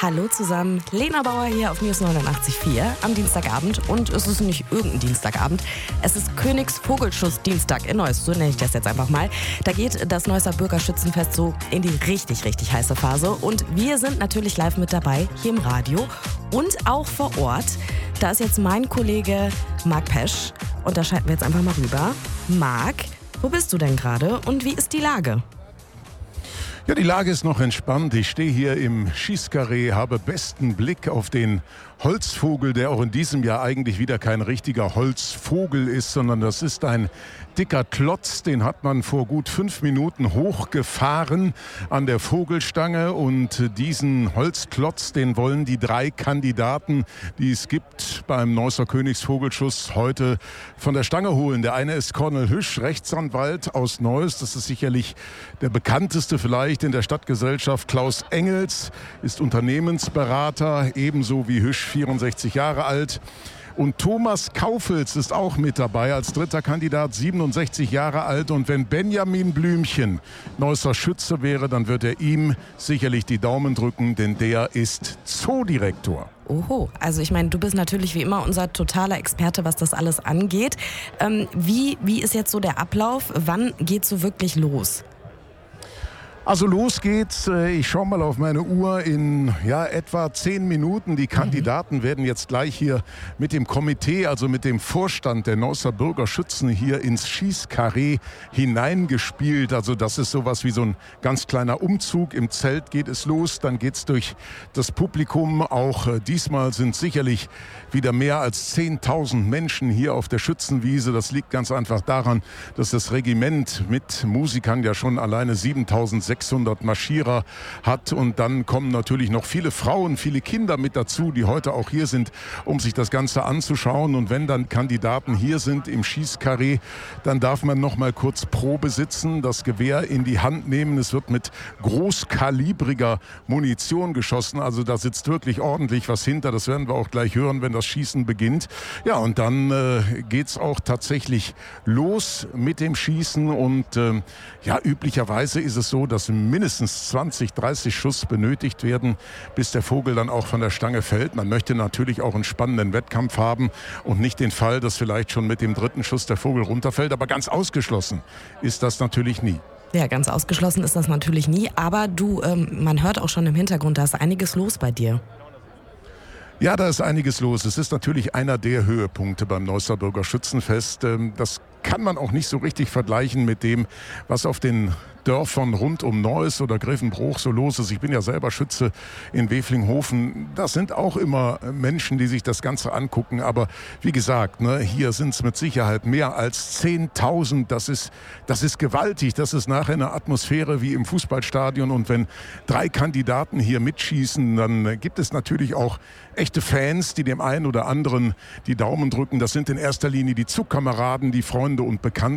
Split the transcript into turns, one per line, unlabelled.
Hallo zusammen, Lena Bauer hier auf News 89.4 am Dienstagabend. Und es ist nicht irgendein Dienstagabend, es ist Königsvogelschuss-Dienstag in Neuss, so nenne ich das jetzt einfach mal. Da geht das Neusser Bürgerschützenfest so in die richtig, richtig heiße Phase. Und wir sind natürlich live mit dabei, hier im Radio und auch vor Ort. Da ist jetzt mein Kollege Marc Pesch und da schalten wir jetzt einfach mal rüber. Marc, wo bist du denn gerade und wie ist die Lage?
Ja, die Lage ist noch entspannt. Ich stehe hier im Schießkarree, habe besten Blick auf den Holzvogel, der auch in diesem Jahr eigentlich wieder kein richtiger Holzvogel ist, sondern das ist ein dicker Klotz, den hat man vor gut 5 Minuten hochgefahren an der Vogelstange und diesen Holzklotz, den wollen die 3 Kandidaten, die es gibt beim Neusser Königsvogelschuss, heute von der Stange holen. Der eine ist Cornel Hüsch, Rechtsanwalt aus Neuss, das ist sicherlich der bekannteste vielleicht in der Stadtgesellschaft. Klaus Engels ist Unternehmensberater, ebenso wie Hüsch, 64 Jahre alt. Und Thomas Kaufels ist auch mit dabei als dritter Kandidat, 67 Jahre alt. Und wenn Benjamin Blümchen Neusser Schütze wäre, dann wird er ihm sicherlich die Daumen drücken, denn der ist Zoodirektor.
Oho, also ich meine, du bist natürlich wie immer unser totaler Experte, was das alles angeht. Wie ist jetzt so der Ablauf? Wann geht's so wirklich los?
Also los geht's. Ich schaue mal auf meine Uhr in etwa 10 Minuten. Die Kandidaten werden jetzt gleich hier mit dem Komitee, also mit dem Vorstand der Neusser Bürgerschützen hier ins Schießkarree hineingespielt. Also das ist sowas wie so ein ganz kleiner Umzug. Im Zelt geht es los, dann geht's durch das Publikum. Auch diesmal sind sicherlich wieder mehr als 10.000 Menschen hier auf der Schützenwiese. Das liegt ganz einfach daran, dass das Regiment mit Musikern ja schon alleine 7.600 Marschierer hat. Und dann kommen natürlich noch viele Frauen, viele Kinder mit dazu, die heute auch hier sind, um sich das Ganze anzuschauen. Und wenn dann Kandidaten hier sind im Schießkarree, dann darf man noch mal kurz Probe sitzen, das Gewehr in die Hand nehmen. Es wird mit großkalibriger Munition geschossen. Also da sitzt wirklich ordentlich was hinter. Das werden wir auch gleich hören, wenn das Schießen beginnt. Ja, und dann geht's auch tatsächlich los mit dem Schießen. Und üblicherweise ist es so, dass mindestens 20, 30 Schuss benötigt werden, bis der Vogel dann auch von der Stange fällt. Man möchte natürlich auch einen spannenden Wettkampf haben und nicht den Fall, dass vielleicht schon mit dem 3. Schuss der Vogel runterfällt. Aber ganz ausgeschlossen ist das natürlich nie.
Ja, ganz ausgeschlossen ist das natürlich nie. Aber du, man hört auch schon im Hintergrund, da ist einiges los bei dir.
Ja, da ist einiges los. Es ist natürlich einer der Höhepunkte beim Neusser Bürgerschützenfest. Das kann man auch nicht so richtig vergleichen mit dem, was auf den Dörfern rund um Neuss oder Grevenbruch so los ist. Ich bin ja selber Schütze in Weflinghofen. Das sind auch immer Menschen, die sich das Ganze angucken. Aber wie gesagt, hier sind es mit Sicherheit mehr als 10.000. Das ist gewaltig. Das ist nachher eine Atmosphäre wie im Fußballstadion. Und wenn 3 Kandidaten hier mitschießen, dann gibt es natürlich auch echte Fans, die dem einen oder anderen die Daumen drücken. Das sind in erster Linie die Zugkameraden, die Freunde und Bekannten.